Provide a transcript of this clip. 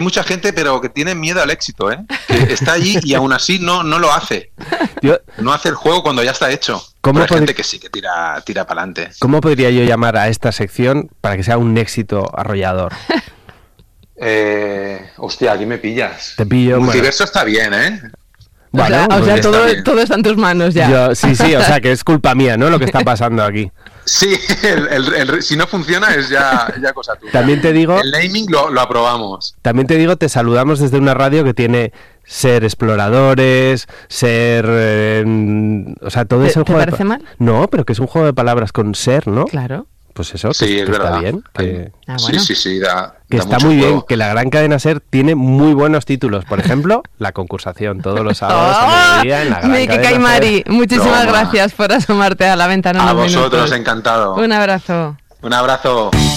mucha gente, pero que tiene miedo al éxito, ¿eh? Que está allí y aún así no lo hace. No hace el juego cuando ya está hecho. Pero hay gente que sí, que tira para adelante. ¿Cómo podría yo llamar a esta sección para que sea un éxito arrollador? Hostia, aquí me pillas. Te pillo. Multiverso está bien, ¿eh? Bueno, o sea todo está en tus manos ya. Sí, o sea que es culpa mía, ¿no? Lo que está pasando aquí. Sí, si no funciona es ya cosa tuya. También te digo... El naming lo aprobamos. También te digo, te saludamos desde una radio que tiene ser exploradores, ser... o sea, todo eso... ¿Te parece mal? No, pero que es un juego de palabras con ser, ¿no? Claro. Pues eso, sí, que es verdad. Está bien. Bueno. Sí, da está muy bien, juego. Que la gran cadena SER tiene muy buenos títulos. Por ejemplo, La Concursación, todos los sábados a mediodía en la gran cadena SER. Mari, muchísimas gracias por asomarte a la ventana. A vosotros, encantado. Un abrazo. Un abrazo.